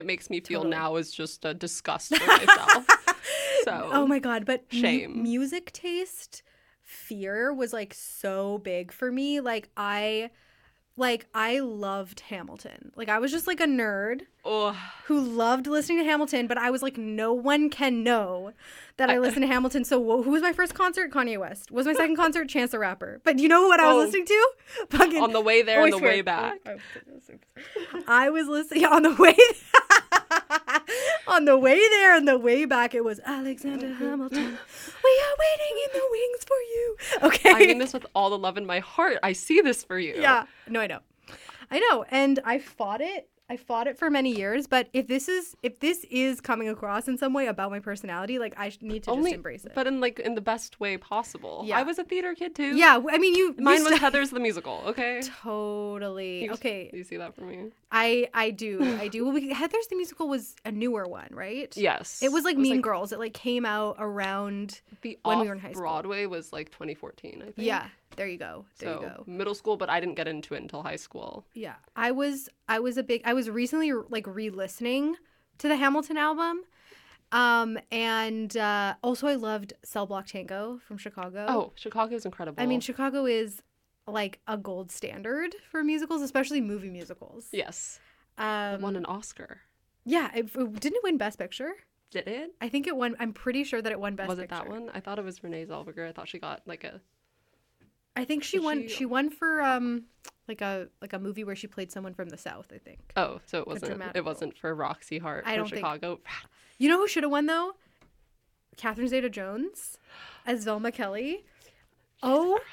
it makes me feel Totally. now is just a disgust for myself. So Oh my God. But shame. music taste fear was like so big for me. I loved Hamilton. Like I was just like a nerd Oh, who loved listening to Hamilton, but I was like, no one can know that I listen to Hamilton. So who was my first concert? Kanye West. Was my second concert? Chance the Rapper. But you know what I was listening to? Fucking on the way there and the way back. I was listening on the way on the way there and the way back. It was Alexander Hamilton. We are waiting in the wings for you. Okay. I mean this with all the love in my heart. I see this for you. Yeah. No, I know. And I fought it. I fought it for many years, but if this is coming across in some way about my personality, like I need to just embrace it. But in the best way possible. Yeah. I was a theater kid too. Yeah, I mean Mine was Heathers the musical, okay? Totally. Okay. You see that for me? I do. Well, Heathers the musical was a newer one, right? Yes. It was like Mean Girls. It like came out around when we were in high school. Broadway was like 2014, I think. Yeah. There you go. There you go. Middle school, but I didn't get into it until high school. Yeah. I was recently like re-listening to the Hamilton album. And also I loved Cell Block Tango from Chicago. Oh, Chicago's incredible. I mean, Chicago is like a gold standard for musicals, especially movie musicals. Yes. It won an Oscar. Yeah. Didn't it win Best Picture? Did it? I think it won. I'm pretty sure that it won Best Picture. Was it that one? I thought it was Renee Zellweger. I thought she got like a... I think she won. She won for like a movie where she played someone from the South. I think. Oh, so it wasn't. It wasn't for Roxy Hart from Chicago. You know who should have won though? Catherine Zeta-Jones as Velma Kelly. Oh